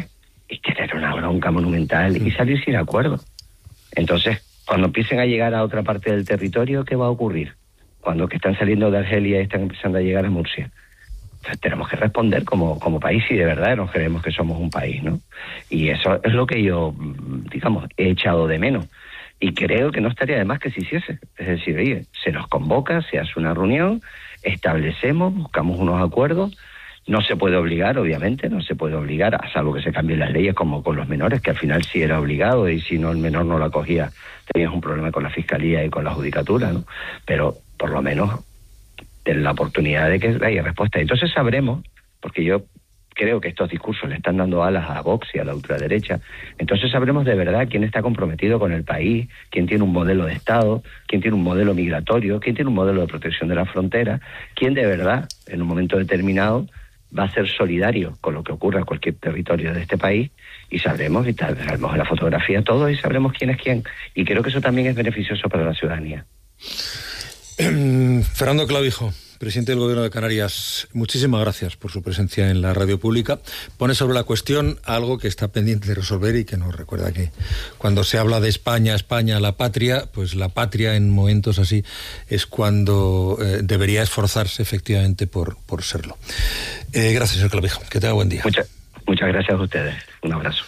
y tener una bronca monumental y salir sin acuerdo. Entonces, cuando empiecen a llegar a otra parte del territorio, ¿qué va a ocurrir? Cuando que están saliendo de Argelia y están empezando a llegar a Murcia. Entonces, tenemos que responder como país si de verdad nos creemos que somos un país, ¿no? Y eso es lo que yo, digamos, he echado de menos. Y creo que no estaría de más que se hiciese. Es decir, oye, se nos convoca, se hace una reunión, establecemos, buscamos unos acuerdos. No se puede obligar, obviamente, no se puede obligar, a salvo que se cambien las leyes como con los menores, que al final sí era obligado y si no el menor no lo acogía, tenías un problema con la fiscalía y con la judicatura, ¿no? Pero por lo menos ten la oportunidad de que haya respuesta. Entonces sabremos, porque yo creo que estos discursos le están dando alas a Vox y a la ultraderecha, entonces sabremos de verdad quién está comprometido con el país, quién tiene un modelo de Estado, quién tiene un modelo migratorio, quién tiene un modelo de protección de la frontera, quién de verdad, en un momento determinado, va a ser solidario con lo que ocurra en cualquier territorio de este país, y sabremos, y sabremos la fotografía todos y sabremos quién es quién. Y creo que eso también es beneficioso para la ciudadanía. Fernando Clavijo, presidente del Gobierno de Canarias, muchísimas gracias por su presencia en la radio pública. Pone sobre la cuestión algo que está pendiente de resolver y que nos recuerda que cuando se habla de España, la patria, pues la patria en momentos así es cuando debería esforzarse efectivamente por serlo. Gracias, señor Clavijo. Que tenga buen día. Muchas gracias a ustedes. Un abrazo.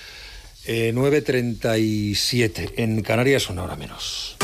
9:37. En Canarias, 1 hora menos.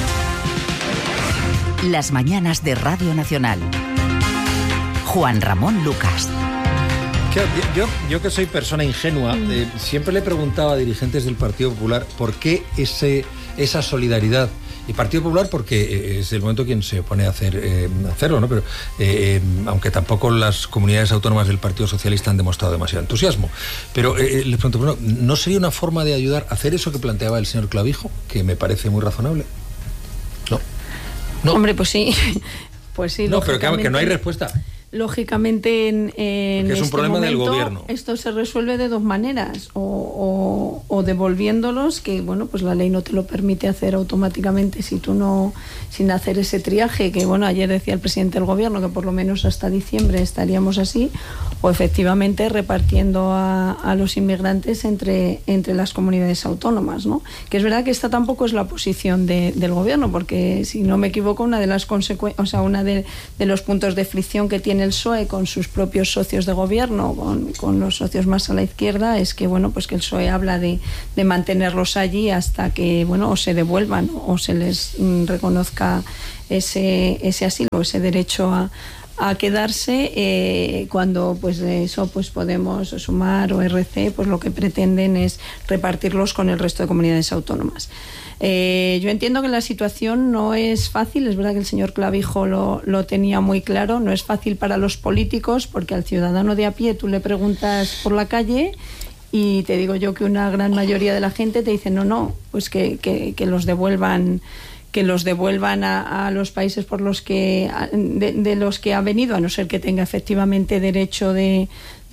Las mañanas de Radio Nacional. Juan Ramón Lucas. Yo que soy persona ingenua, siempre le preguntaba a dirigentes del Partido Popular por qué esa solidaridad. Y Partido Popular porque es el momento quien se pone a hacerlo, ¿no? Pero aunque tampoco las comunidades autónomas del Partido Socialista han demostrado demasiado entusiasmo. Pero les pregunto, bueno, ¿no sería una forma de ayudar a hacer eso que planteaba el señor Clavijo, que me parece muy razonable? No. Hombre, pues sí. Pues sí. No, pero que no hay respuesta. Lógicamente en es un problema del gobierno. Esto se resuelve de dos maneras, o devolviéndolos, que bueno, pues la ley no te lo permite hacer automáticamente sin hacer ese triaje, que bueno, ayer decía el presidente del gobierno que por lo menos hasta diciembre estaríamos así, o efectivamente repartiendo a los inmigrantes entre las comunidades autónomas, ¿no? Que es verdad que esta tampoco es la posición del gobierno, porque si no me equivoco, una de las consecuencias, o sea, una de los puntos de fricción que tiene el PSOE con sus propios socios de gobierno, con los socios más a la izquierda, es que bueno, pues que el PSOE habla de mantenerlos allí hasta que bueno, o se devuelvan o se les reconozca ese asilo, ese derecho a quedarse, cuando pues de eso pues Podemos, Sumar o RC pues lo que pretenden es repartirlos con el resto de comunidades autónomas. Yo entiendo que la situación no es fácil, es verdad que el señor Clavijo lo tenía muy claro, no es fácil para los políticos, porque al ciudadano de a pie tú le preguntas por la calle y te digo yo que una gran mayoría de la gente te dice no, pues que los devuelvan, a los países por los que de los que ha venido, a no ser que tenga efectivamente derecho de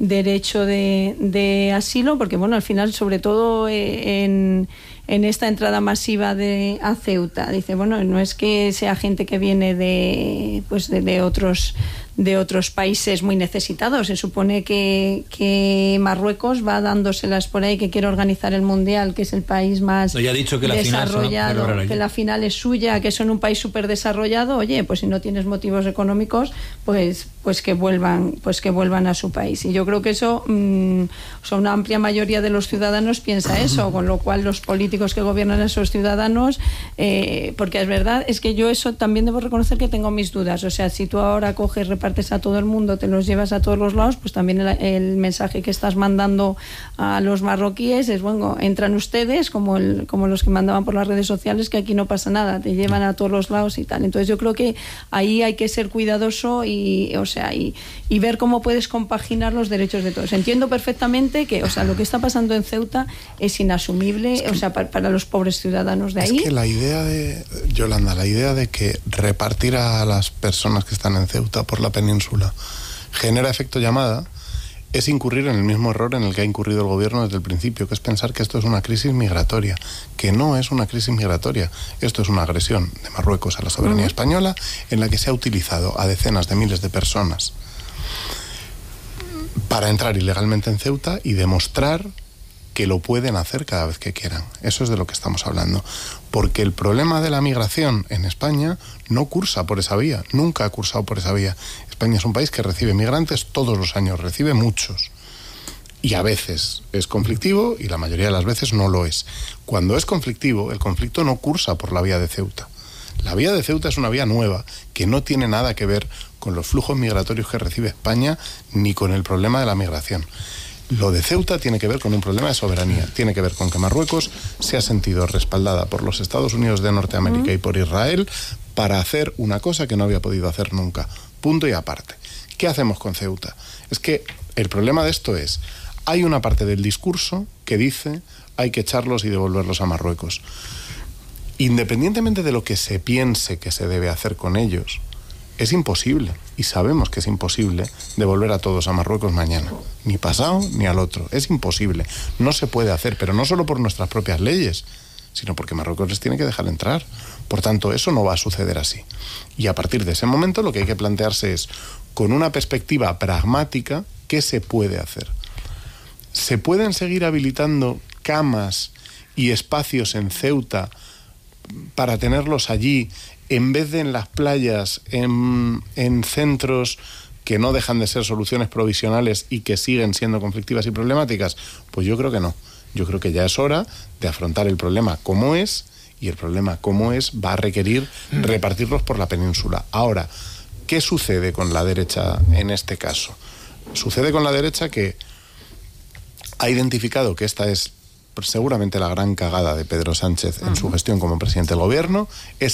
asilo, porque bueno, al final, sobre todo en esta entrada masiva a Ceuta, dice, bueno, no es que sea gente que viene de otros países muy necesitados. Se supone que Marruecos va dándoselas por ahí, que quiere organizar el Mundial, que es el país más desarrollado, que la final es suya, que son un país súper desarrollado. Oye, pues si no tienes motivos económicos, pues que vuelvan a su país. Y yo creo que eso, una amplia mayoría de los ciudadanos piensa eso, con lo cual los políticos que gobiernan a esos ciudadanos, porque es verdad, es que yo eso también debo reconocer que tengo mis dudas. O sea, si tú ahora coges, repartes a todo el mundo, te los llevas a todos los lados, pues también el mensaje que estás mandando a los marroquíes es, bueno, entran ustedes como los que mandaban por las redes sociales, que aquí no pasa nada, te llevan a todos los lados y tal. Entonces yo creo que ahí hay que ser cuidadoso y ver cómo puedes compaginar los derechos de todos. Entiendo perfectamente que, o sea, lo que está pasando en Ceuta es inasumible, o sea, para los pobres ciudadanos de ahí. Es que la idea de que repartir a las personas que están en Ceuta por la península genera efecto llamada es incurrir en el mismo error en el que ha incurrido el gobierno desde el principio, que es pensar que esto es una crisis migratoria, que no es una crisis migratoria. Esto es una agresión de Marruecos a la soberanía española, en la que se ha utilizado a decenas de miles de personas para entrar ilegalmente en Ceuta y demostrar que lo pueden hacer cada vez que quieran. Eso es de lo que estamos hablando. Porque el problema de la migración en España no cursa por esa vía, nunca ha cursado por esa vía. España es un país que recibe migrantes todos los años, recibe muchos. Y a veces es conflictivo y la mayoría de las veces no lo es. Cuando es conflictivo, el conflicto no cursa por la vía de Ceuta. La vía de Ceuta es una vía nueva que no tiene nada que ver con los flujos migratorios que recibe España ni con el problema de la migración. Lo de Ceuta tiene que ver con un problema de soberanía, tiene que ver con que Marruecos se ha sentido respaldada por los Estados Unidos de Norteamérica y por Israel para hacer una cosa que no había podido hacer nunca. Punto y aparte. ¿Qué hacemos con Ceuta? Es que el problema de esto es, hay una parte del discurso que dice hay que echarlos y devolverlos a Marruecos. Independientemente de lo que se piense que se debe hacer con ellos, es imposible, y sabemos que es imposible, devolver a todos a Marruecos mañana. Ni pasado ni al otro. Es imposible. No se puede hacer, pero no solo por nuestras propias leyes, sino porque Marruecos les tiene que dejar entrar. Por tanto, eso no va a suceder así. Y a partir de ese momento lo que hay que plantearse es, con una perspectiva pragmática, ¿qué se puede hacer? ¿Se pueden seguir habilitando camas y espacios en Ceuta para tenerlos allí, en vez de en las playas, en centros que no dejan de ser soluciones provisionales y que siguen siendo conflictivas y problemáticas? Pues yo creo que no. Yo creo que ya es hora de afrontar el problema como es, y el problema como es va a requerir repartirlos por la península. Ahora, ¿qué sucede con la derecha en este caso? Sucede con la derecha que ha identificado que esta es seguramente la gran cagada de Pedro Sánchez en su gestión como presidente del gobierno, es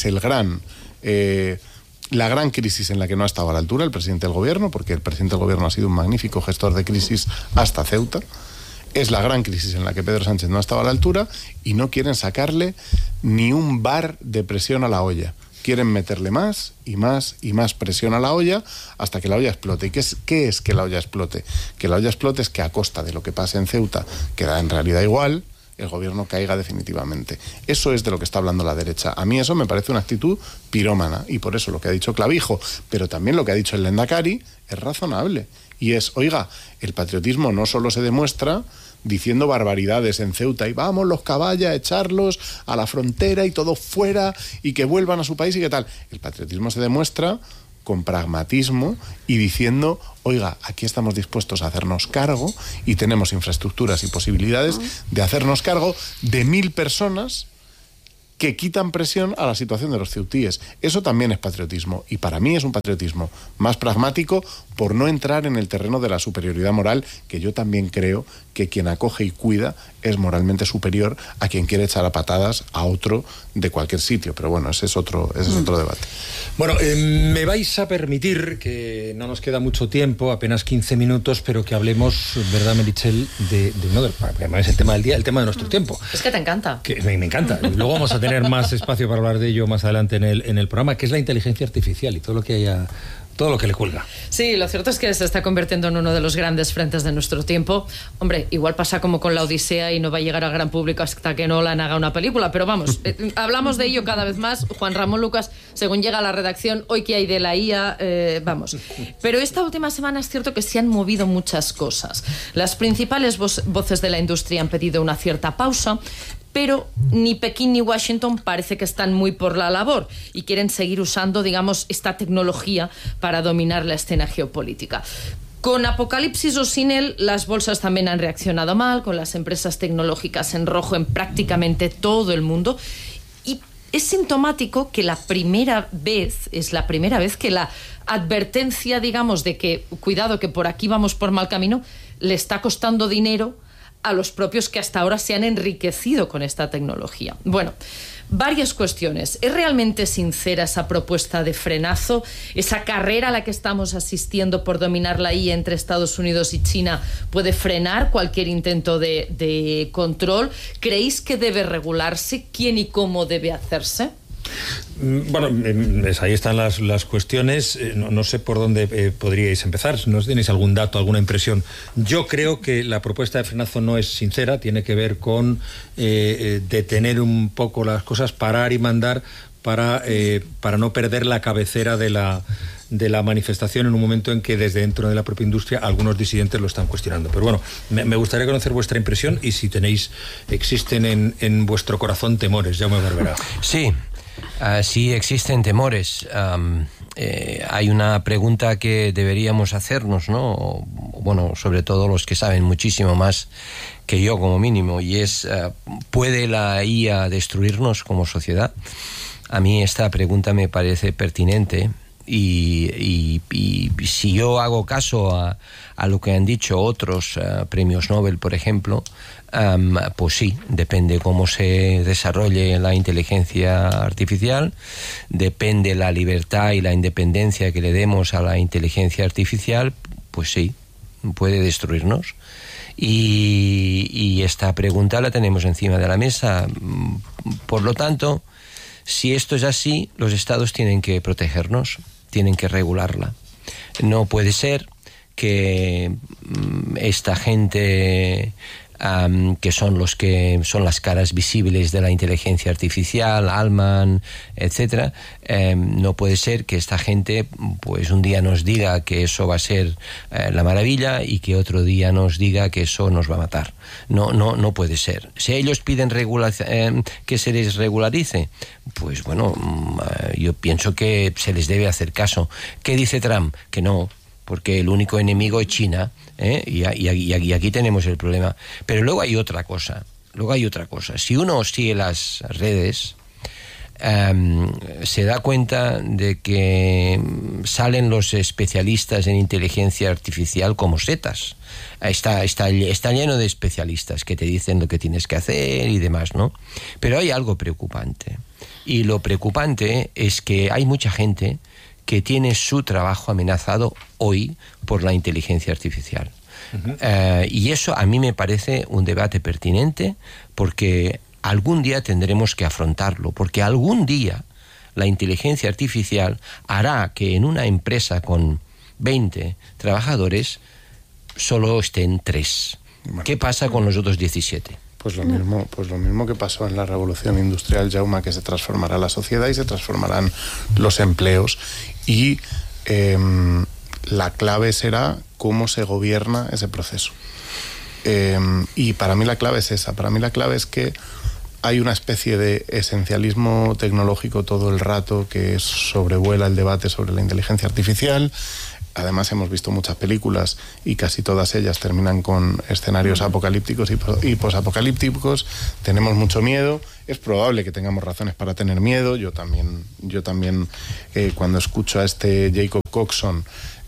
la gran crisis en la que no ha estado a la altura el presidente del gobierno, porque el presidente del gobierno ha sido un magnífico gestor de crisis hasta Ceuta. Es la gran crisis en la que Pedro Sánchez no ha estado a la altura y no quieren sacarle ni un bar de presión a la olla. Quieren meterle más y más y más presión a la olla hasta que la olla explote. ¿Y qué es que la olla explote? Que la olla explote es que a costa de lo que pase en Ceuta, que da en realidad igual, el gobierno caiga definitivamente. Eso es de lo que está hablando la derecha. A mí eso me parece una actitud pirómana, y por eso lo que ha dicho Clavijo, pero también lo que ha dicho el Lehendakari, es razonable. Y es, oiga, el patriotismo no solo se demuestra diciendo barbaridades en Ceuta y vamos los caballos a echarlos a la frontera y todo fuera y que vuelvan a su país y qué tal. El patriotismo se demuestra con pragmatismo y diciendo, oiga, aquí estamos dispuestos a hacernos cargo y tenemos infraestructuras y posibilidades de hacernos cargo de 1.000 personas que quitan presión a la situación de los ceutíes. Eso también es patriotismo, y para mí es un patriotismo más pragmático por no entrar en el terreno de la superioridad moral, que yo también creo que quien acoge y cuida es moralmente superior a quien quiere echar a patadas a otro de cualquier sitio. Pero bueno, ese es otro debate. Bueno, me vais a permitir, que no nos queda mucho tiempo, apenas 15 minutos, pero que hablemos, ¿verdad, Meritxell? De uno del, además, el tema del día, el tema de nuestro tiempo. Es que te encanta. Que me encanta. Luego vamos a tener más espacio para hablar de ello más adelante en el programa, que es la inteligencia artificial y todo lo que le cuelga. Sí, lo cierto es que se está convirtiendo en uno de los grandes frentes de nuestro tiempo. Hombre, igual pasa como con la Odisea y no va a llegar al gran público hasta que Nolan haga una película, pero vamos, hablamos de ello cada vez más. Juan Ramón Lucas, según llega a la redacción, hoy que hay de la IA, vamos. Pero esta última semana es cierto que se han movido muchas cosas. Las principales voces de la industria han pedido una cierta pausa, pero ni Pekín ni Washington parece que están muy por la labor y quieren seguir usando, digamos, esta tecnología para dominar la escena geopolítica. Con Apocalipsis o sin él, las bolsas también han reaccionado mal, con las empresas tecnológicas en rojo en prácticamente todo el mundo. Y es sintomático que es la primera vez que la advertencia, digamos, de que, cuidado, que por aquí vamos por mal camino, le está costando dinero a los propios que hasta ahora se han enriquecido con esta tecnología. Bueno, varias cuestiones. ¿Es realmente sincera esa propuesta de frenazo? ¿Esa carrera a la que estamos asistiendo por dominar la IA entre Estados Unidos y China puede frenar cualquier intento de control? ¿Creéis que debe regularse? ¿Quién y cómo debe hacerse? Bueno, ahí están las cuestiones. No sé por dónde podríais empezar. ¿No tenéis algún dato, alguna impresión? Yo creo que la propuesta de frenazo no es sincera. Tiene que ver con detener un poco las cosas, parar y mandar para no perder la cabecera de de la manifestación en un momento en que desde dentro de la propia industria algunos disidentes lo están cuestionando. Pero bueno, me gustaría conocer vuestra impresión y si existen en vuestro corazón temores, Jaume Barberá. Sí. Sí existen temores. Hay una pregunta que deberíamos hacernos, ¿no? Bueno, sobre todo los que saben muchísimo más que yo como mínimo, y es, ¿puede la IA destruirnos como sociedad? A mí esta pregunta me parece pertinente y si yo hago caso a lo que han dicho otros premios Nobel, por ejemplo, pues sí, depende cómo se desarrolle la inteligencia artificial, depende la libertad y la independencia que le demos a la inteligencia artificial, pues sí, puede destruirnos. Y esta pregunta la tenemos encima de la mesa. Por lo tanto, si esto es así, los estados tienen que protegernos, tienen que regularla. No puede ser que esta gente que son las caras visibles de la inteligencia artificial, Altman, etcétera, no puede ser que esta gente pues un día nos diga que eso va a ser la maravilla y que otro día nos diga que eso nos va a matar. No puede ser. Si ellos piden que se les regularice, pues bueno, yo pienso que se les debe hacer caso. ¿Qué dice Trump? Que no, porque el único enemigo es China, y aquí tenemos el problema. Pero luego hay otra cosa. Si uno sigue las redes, se da cuenta de que salen los especialistas en inteligencia artificial como setas. Está lleno de especialistas que te dicen lo que tienes que hacer y demás, ¿no? Pero hay algo preocupante. Y lo preocupante es que hay mucha gente que tiene su trabajo amenazado hoy por la inteligencia artificial. Y eso a mí me parece un debate pertinente, porque algún día tendremos que afrontarlo, porque algún día la inteligencia artificial hará que en una empresa con 20 trabajadores solo estén 3. Bueno. ¿Qué pasa con los otros 17? Pues lo mismo que pasó en la revolución industrial, Jaume, que se transformará la sociedad y se transformarán los empleos. Y la clave será cómo se gobierna ese proceso. Y para mí la clave es esa. Para mí la clave es que hay una especie de esencialismo tecnológico todo el rato que sobrevuela el debate sobre la inteligencia artificial. Además hemos visto muchas películas y casi todas ellas terminan con escenarios apocalípticos y posapocalípticos. Tenemos mucho miedo. Es probable que tengamos razones para tener miedo. Yo también cuando escucho a este Jacob Coxon,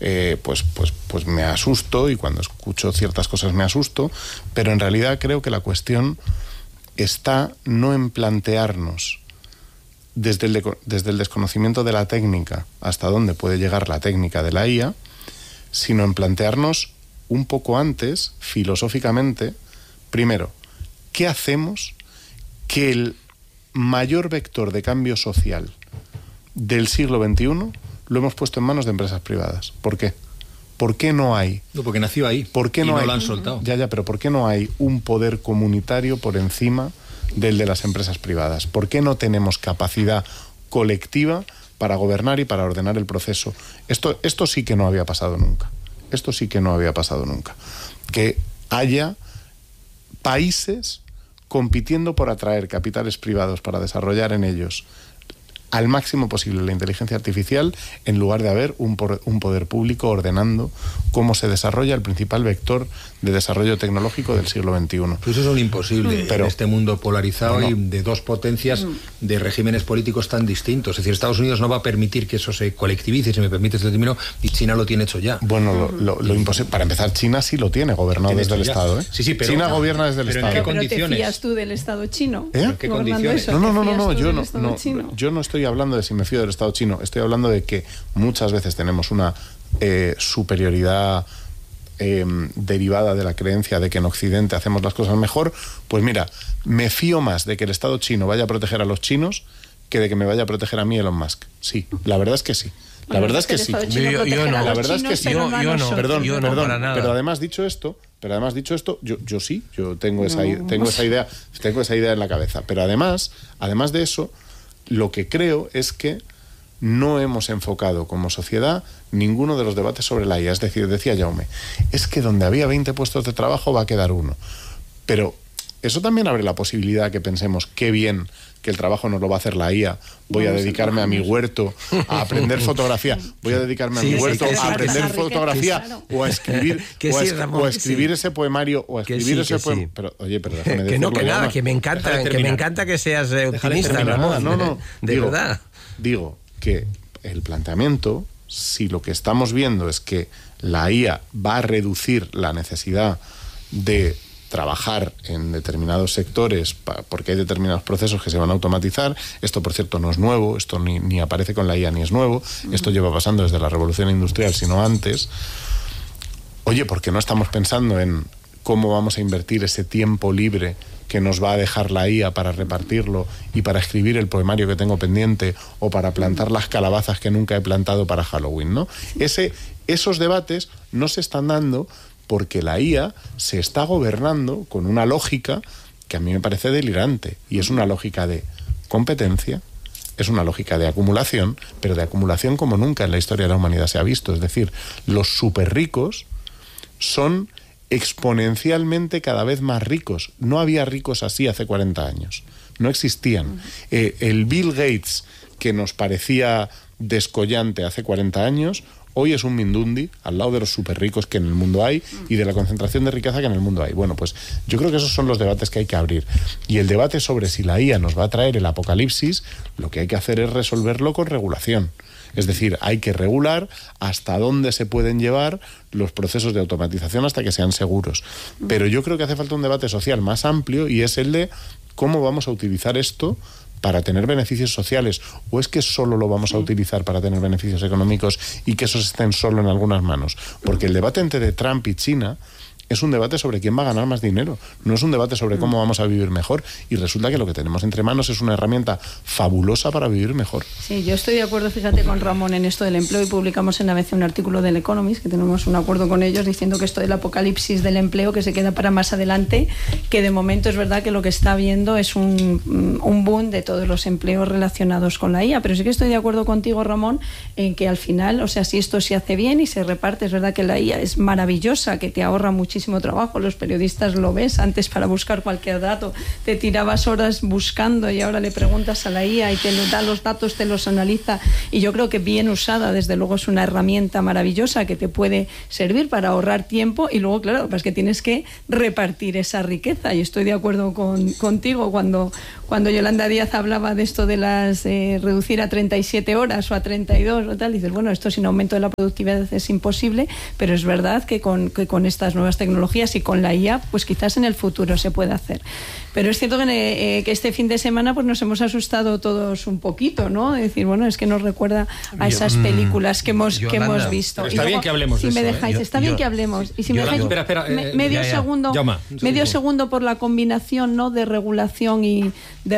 pues me asusto, y cuando escucho ciertas cosas me asusto. Pero en realidad creo que la cuestión está no en plantearnos desde el desconocimiento de la técnica hasta dónde puede llegar la técnica de la IA, sino en plantearnos un poco antes, filosóficamente, primero, ¿qué hacemos que el mayor vector de cambio social del siglo XXI lo hemos puesto en manos de empresas privadas? ¿Por qué? ¿Por qué no hay? No, porque nació ahí. ¿Por qué no y hay? Lo han soltado. Ya, pero ¿por qué no hay un poder comunitario por encima del de las empresas privadas? ¿Por qué no tenemos capacidad colectiva para gobernar y para ordenar el proceso? Esto sí que no había pasado nunca. Que haya países compitiendo por atraer capitales privados para desarrollar en ellos al máximo posible la inteligencia artificial, en lugar de haber un poder público ordenando cómo se desarrolla el principal vector de desarrollo tecnológico del siglo XXI. Pues eso es un imposible en este mundo polarizado, bueno, y de dos potencias de regímenes políticos tan distintos. Es decir, Estados Unidos no va a permitir que eso se colectivice, si me permites el término, y China lo tiene hecho ya. Lo imposible. Para empezar, China sí lo tiene gobernado desde el Estado. ¿eh? Sí, pero China gobierna desde el Estado. ¿En qué ¿Pero condiciones? te fías tú del Estado chino? ¿En qué condiciones? Yo no estoy hablando de si me fío del Estado chino. Estoy hablando de que muchas veces tenemos una superioridad derivada de la creencia de que en Occidente hacemos las cosas mejor. Pues mira, me fío más de que el Estado chino vaya a proteger a los chinos que de que me vaya a proteger a mí Elon Musk. Sí, la verdad es que sí. La verdad es que sí. Yo no. La verdad es que sí. Yo no. Perdón. Para nada. Pero además dicho esto, yo sí, yo tengo esa idea en la cabeza. Pero además de eso, lo que creo es que no hemos enfocado como sociedad ninguno de los debates sobre la IA. Es decir, decía Jaume, es que donde había 20 puestos de trabajo va a quedar uno. Pero eso también abre la posibilidad de que pensemos, qué bien que el trabajo nos lo va a hacer la IA, voy a dedicarme a mi huerto a aprender fotografía, voy a dedicarme a mi huerto a aprender fotografía o a escribir o a escribir ese poemario o a escribir ese poema. Pero oye, pero déjame decirlo. Que nada, que me encanta que seas optimista, Ramón. No, de verdad. Digo que el planteamiento, si lo que estamos viendo es que la IA va a reducir la necesidad de trabajar en determinados sectores porque hay determinados procesos que se van a automatizar. Esto, por cierto, no es nuevo, esto ni aparece con la IA ni es nuevo, esto lleva pasando desde la revolución industrial, sino antes. Oye, ¿por qué no estamos pensando en cómo vamos a invertir ese tiempo libre que nos va a dejar la IA para repartirlo y para escribir el poemario que tengo pendiente o para plantar las calabazas que nunca he plantado para Halloween, ¿no? Esos debates no se están dando porque la IA se está gobernando con una lógica que a mí me parece delirante, y es una lógica de competencia, es una lógica de acumulación, pero de acumulación como nunca en la historia de la humanidad se ha visto. Es decir, los súper ricos son exponencialmente cada vez más ricos. No había ricos así hace 40 años, no existían. El Bill Gates, que nos parecía descollante hace 40 años, hoy es un mindundi al lado de los súper ricos que en el mundo hay y de la concentración de riqueza que en el mundo hay. Bueno, pues yo creo que esos son los debates que hay que abrir. Y el debate sobre si la IA nos va a traer el apocalipsis, lo que hay que hacer es resolverlo con regulación. Es decir, hay que regular hasta dónde se pueden llevar los procesos de automatización hasta que sean seguros. Pero yo creo que hace falta un debate social más amplio, y es el de cómo vamos a utilizar esto para tener beneficios sociales, o es que solo lo vamos a utilizar para tener beneficios económicos y que esos estén solo en algunas manos. Porque el debate entre Trump y China es un debate sobre quién va a ganar más dinero, no es un debate sobre cómo vamos a vivir mejor, y resulta que lo que tenemos entre manos es una herramienta fabulosa para vivir mejor. Sí, yo estoy de acuerdo, fíjate, con Ramón en esto del empleo, y publicamos en ABC un artículo del Economist, que tenemos un acuerdo con ellos diciendo que esto del apocalipsis del empleo que se queda para más adelante, que de momento es verdad que lo que está habiendo es un boom de todos los empleos relacionados con la IA, pero sí que estoy de acuerdo contigo, Ramón, en que al final, o sea, si esto se hace bien y se reparte, es verdad que la IA es maravillosa, que te ahorra muchísimo trabajo, los periodistas lo ves, antes para buscar cualquier dato te tirabas horas buscando y ahora le preguntas a la IA y te da los datos, te los analiza, y yo creo que bien usada desde luego es una herramienta maravillosa que te puede servir para ahorrar tiempo, y luego claro, pues que tienes que repartir esa riqueza, y estoy de acuerdo contigo cuando Yolanda Díaz hablaba de esto de las reducir a 37 horas o a 32 o tal, dices, bueno, esto sin aumento de la productividad es imposible, pero es verdad que con estas nuevas tecnologías y con la IA, pues quizás en el futuro se pueda hacer. Pero es cierto que este fin de semana pues nos hemos asustado todos un poquito, ¿no? Es decir, bueno, es que nos recuerda a esas películas que hemos visto. Está bien que hablemos de eso. Si me dejáis, está bien que hablemos. Y si me dejáis medio segundo por la combinación, ¿no?, de regulación y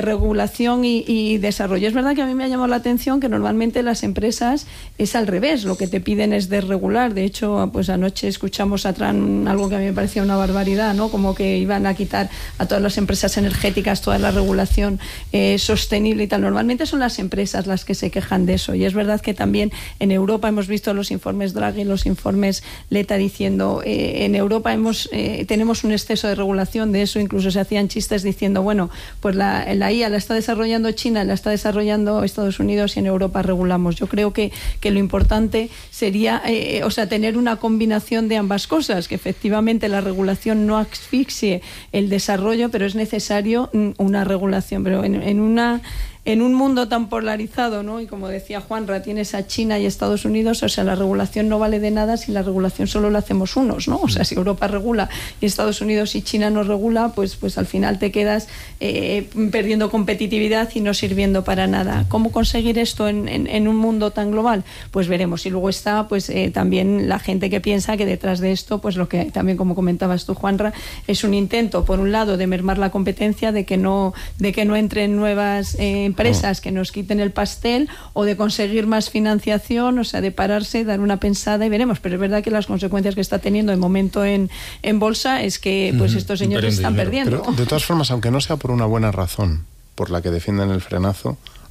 desarrollo. Es verdad que a mí me ha llamado la atención que normalmente las empresas es al revés, lo que te piden es desregular. De hecho, pues anoche escuchamos a Trump algo que a mí me parecía una barbaridad, ¿no? Como que iban a quitar a todas las empresas energéticas toda la regulación sostenible y tal. Normalmente son las empresas las que se quejan de eso, y es verdad que también en Europa hemos visto los informes Draghi, los informes Letta diciendo en Europa tenemos un exceso de regulación. De eso incluso se hacían chistes diciendo, bueno, pues la IA la está desarrollando China, la está desarrollando Estados Unidos, y en Europa regulamos. Yo creo que lo importante sería tener una combinación de ambas cosas, que efectivamente la regulación no asfixie el desarrollo, pero es necesario una regulación. Pero en un mundo tan polarizado, ¿no? Y como decía Juanra, tienes a China y Estados Unidos, o sea, la regulación no vale de nada si la regulación solo la hacemos unos, ¿no? O sea, si Europa regula y Estados Unidos y China no regula, pues al final te quedas perdiendo competitividad y no sirviendo para nada. ¿Cómo conseguir esto en un mundo tan global? Pues veremos. Y luego está también la gente que piensa que detrás de esto, pues lo que también, como comentabas tú, Juanra, es un intento, por un lado, de mermar la competencia, de que no entren nuevas empresas que nos quiten el pastel, o de conseguir más financiación, o sea, de pararse, dar una pensada y veremos. Pero es verdad que las consecuencias que está teniendo de momento en bolsa es que pues estos señores están perdiendo. Pero, de todas formas, aunque no sea por una buena razón por la que defienden el frenazo,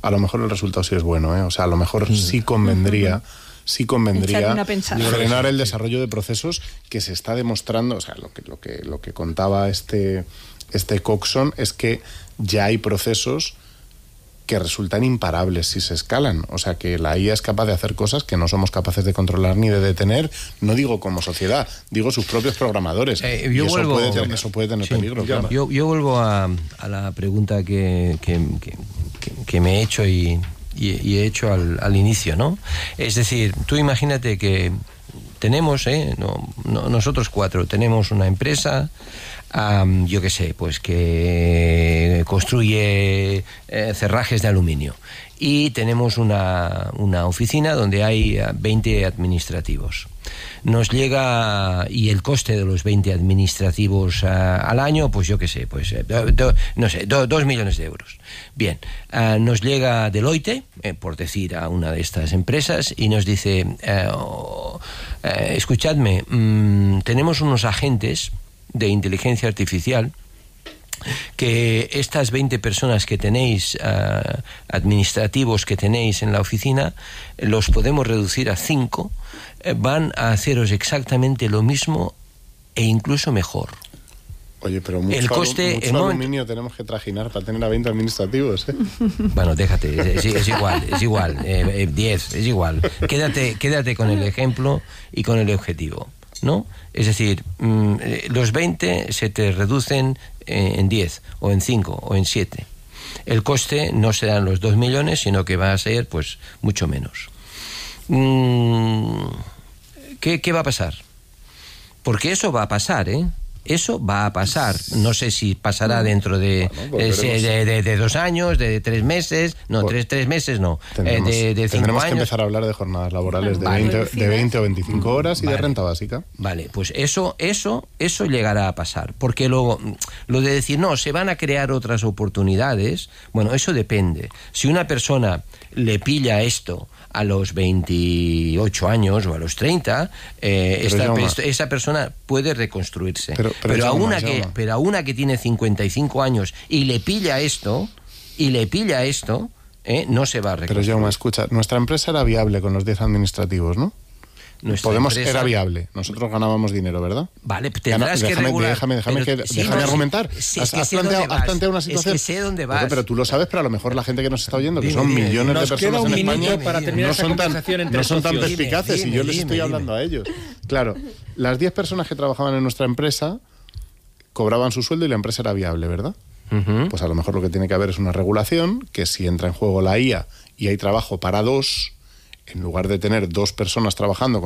a lo mejor el resultado sí es bueno, ¿eh? O sea, a lo mejor sí convendría frenar el desarrollo de procesos que se está demostrando. O sea, lo que contaba este Coxon es que ya hay procesos que resultan imparables si se escalan. O sea, que la IA es capaz de hacer cosas que no somos capaces de controlar ni de detener, no digo como sociedad, digo sus propios programadores. Y eso puede tener peligro. Claro. Yo vuelvo a la pregunta que me he hecho y he hecho al inicio, ¿no? Es decir, tú imagínate que tenemos, nosotros 4 tenemos una empresa, yo qué sé, pues que construye cerrajes de aluminio, y tenemos una oficina donde hay 20 administrativos. Nos llega, y el coste de los 20 administrativos al año, pues yo qué sé, pues 2 millones de euros. Bien, nos llega Deloitte, por decir a una de estas empresas, y nos dice, escuchadme, tenemos unos agentes de inteligencia artificial que estas 20 personas que tenéis, administrativos que tenéis en la oficina, los podemos reducir a 5, van a haceros exactamente lo mismo e incluso mejor. Oye, pero mucho aluminio tenemos que trajinar para tener a 20 administrativos, ¿eh? Bueno, déjate, es igual, 10, es igual. Quédate con el ejemplo y con el objetivo, ¿no? Es decir, los 20 se te reducen en 10, o en 5, o en 7. El coste no serán los 2 millones, sino que va a ser, pues, mucho menos. ¿Qué va a pasar? Porque eso va a pasar, ¿eh? Eso va a pasar. No sé si pasará dentro de 2 años, de 3 meses. No, 3 meses no. De 5 años. Tendremos que empezar a hablar de jornadas laborales de 20 o 25 horas y de renta básica. Vale, pues eso llegará a pasar. Porque luego, lo de decir, no, se van a crear otras oportunidades, bueno, eso depende. Si una persona le pilla esto a los 28 años o a los 30, esa persona puede reconstruirse. Pero a una que tiene 55 años y le pilla esto, no se va a reconstruir. Pero Jaume, escucha, nuestra empresa era viable con los 10 administrativos, ¿no? Era viable. Nosotros ganábamos dinero, ¿verdad? Vale, tendrás que regular. Déjame argumentar. Has planteado una situación. Es que sé dónde vas. Pero tú lo sabes, pero a lo mejor la gente que nos está oyendo, que son millones de personas en España, no son tan perspicaces, y yo les estoy hablando a ellos. Claro, las 10 personas que trabajaban en nuestra empresa cobraban su sueldo y la empresa era viable, ¿verdad? Pues a lo mejor lo que tiene que haber es una regulación, que si entra en juego la IA y hay trabajo para 2, en lugar de tener 2 personas trabajando